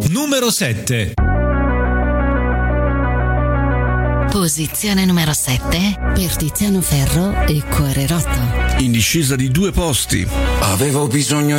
numero 7. Posizione numero 7 per Tiziano Ferro e Cuore Rotto. In discesa di 2 posti. Avevo bisogno